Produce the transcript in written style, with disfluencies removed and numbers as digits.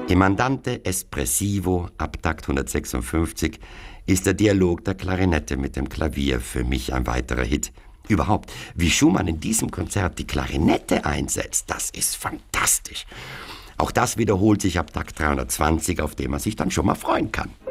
Im Andante espressivo ab Takt 156 ist der Dialog der Klarinette mit dem Klavier für mich ein weiterer Hit. Überhaupt, wie Schumann in diesem Konzert die Klarinette einsetzt, das ist fantastisch. Auch das wiederholt sich ab Takt 320, auf dem man sich dann schon mal freuen kann.